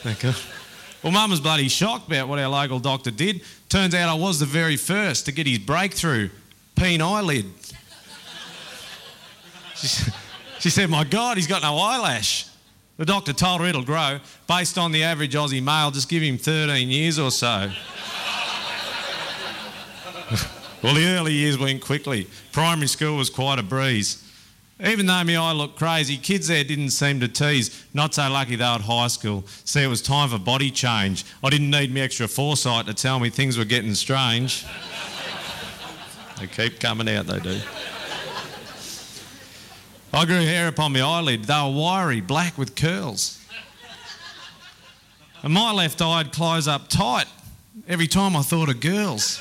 Okay. Well, Mum was bloody shocked about what our local doctor did. Turns out I was the very first to get his breakthrough, peen eyelid. She said, my God, he's got no eyelash. The doctor told her it'll grow. Based on the average Aussie male, just give him 13 years or so. Well, the early years went quickly. Primary school was quite a breeze. Even though my eye looked crazy, kids there didn't seem to tease. Not so lucky though at high school. See, it was time for body change. I didn't need me extra foresight to tell me things were getting strange. They keep coming out, they do. I grew hair upon my eyelid. They were wiry, black with curls. And my left eye would close up tight every time I thought of girls.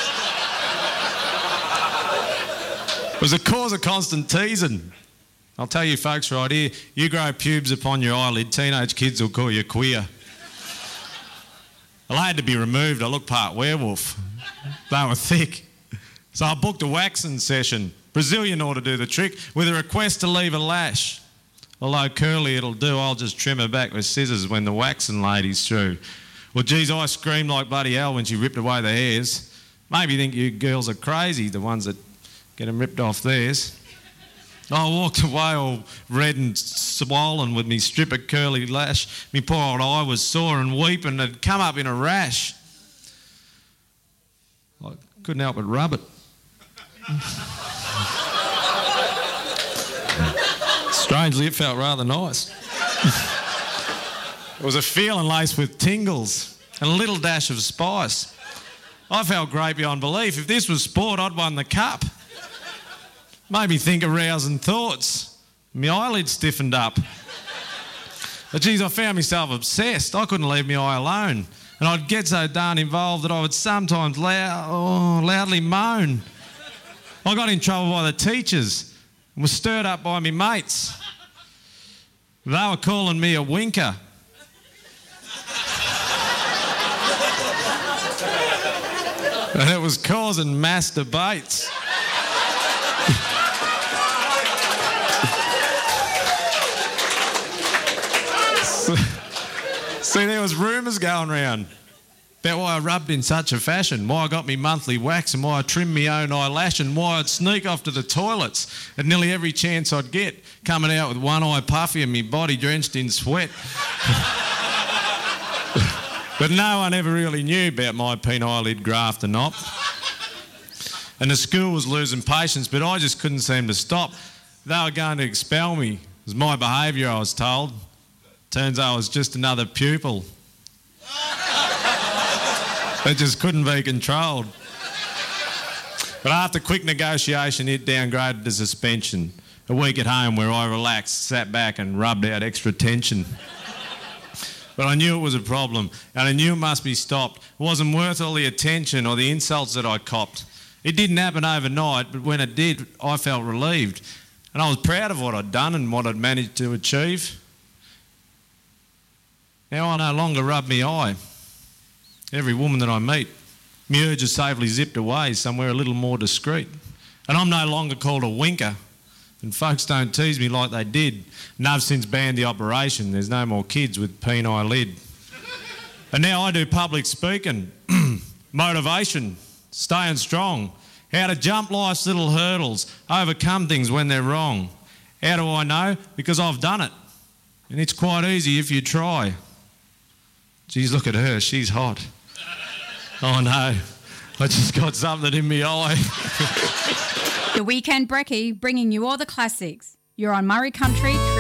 It was a cause of constant teasing. I'll tell you folks right here, you grow pubes upon your eyelid, teenage kids will call you queer. Well, I had to be removed. I looked part werewolf. They were thick. So I booked a waxing session. Brazilian ought to do the trick with a request to leave a lash. Although curly it'll do, I'll just trim her back with scissors when the waxing lady's through. Well, geez, I screamed like bloody hell when she ripped away the hairs. Maybe you think you girls are crazy, the ones that get them ripped off theirs. I walked away all red and swollen with me strip of curly lash. Me poor old eye was sore and weeping. It had come up in a rash. I couldn't help but rub it. Strangely, it felt rather nice. It was a feeling laced with tingles and a little dash of spice. I felt great beyond belief. If this was sport, I'd won the cup. Made me think of rousing thoughts. My eyelids stiffened up. But geez, I found myself obsessed. I couldn't leave my eye alone. And I'd get so darn involved that I would sometimes loudly moan. I got in trouble by the teachers and was stirred up by my mates. They were calling me a winker. And it was causing mass debates. See, there was rumours going round about why I rubbed in such a fashion, why I got me monthly wax and why I trimmed my own eyelash and why I'd sneak off to the toilets at nearly every chance I'd get, coming out with one eye puffy and my body drenched in sweat. But no one ever really knew about my peen eyelid graft or not. And the school was losing patience, but I just couldn't seem to stop. They were going to expel me. It was my behaviour, I was told. Turns out I was just another pupil. That just couldn't be controlled. But after quick negotiation, it downgraded to suspension. A week at home where I relaxed, sat back and rubbed out extra tension. But I knew it was a problem, and I knew it must be stopped. It wasn't worth all the attention or the insults that I copped. It didn't happen overnight, but when it did, I felt relieved. And I was proud of what I'd done and what I'd managed to achieve. Now I no longer rub my eye. Every woman that I meet, my urge is safely zipped away somewhere a little more discreet. And I'm no longer called a winker. And folks don't tease me like they did. And I've since banned the operation. There's no more kids with peen eyelid. And now I do public speaking, motivation, staying strong, how to jump life's little hurdles, overcome things when they're wrong. How do I know? Because I've done it. And it's quite easy if you try. Geez, look at her, she's hot. Oh no, I just got something in my eye. The Weekend Brekkie, bringing you all the classics. You're on Murray Country